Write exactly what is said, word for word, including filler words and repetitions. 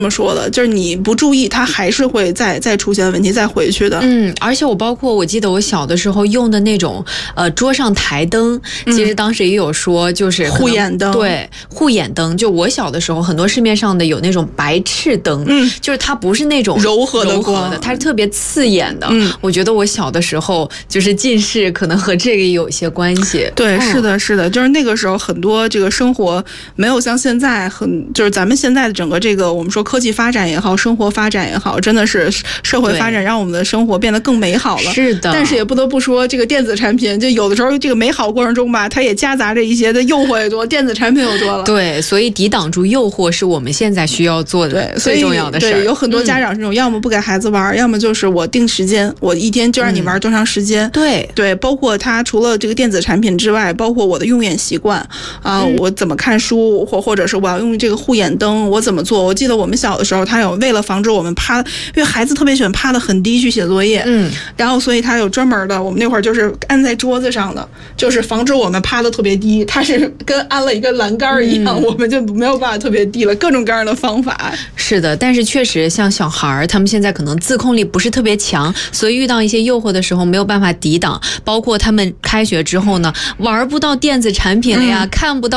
这么说的，就是你不注意，它还是会再再出现问题，再回去的。 嗯，而且我包括我记得我小的时候用的那种呃桌上台灯，其实当时也有说就是护眼灯， 对，护眼灯。就我小的时候，很多市面上的有那种白炽灯，嗯，就是它不是那种柔和的光， 柔和的，它是特别刺眼的。 嗯， 我觉得我小的时候就是近视，可能和这个有一些关系。 对， 嗯、 是的，是的，就是那个时候很多这个生活没有像现在很，就是咱们现在的整个这个我们说科技发展也好，生活发展也好，真的是社会发展让我们的生活变得更美好了。 是的， 但是也不得不说，这个电子产品就有的时候这个美好过程中吧，它也夹杂着一些的诱惑也多，电子产品又多了。 对，所以抵挡住诱惑是我们现在需要做的最重要的事儿。 对，有很多家长这种，嗯、要么不给孩子玩，要么就是我定时间，我一天就让你玩多长时间。 嗯、对对，包括它除了这个电子产品之外，包括我的用眼习惯啊、嗯，我怎么看书，或或者是我要用这个护眼灯，我怎么做？我记得我们小的时候，他有为了防止我们趴，因为孩子特别喜欢趴得很低去写作业，嗯，然后所以他有专门的，我们那会儿就是安在桌子上的，就是防止我们趴得特别低，它是跟安了一个栏杆一样，嗯、我们就没有办法特别低了，各种各样的方法。 是的，但是确实像小孩儿，他们现在可能自控力不是特别强，所以遇到一些诱惑的时候没有办法抵挡，包括他们开学之后呢，玩不到电子产品了呀，嗯、看不到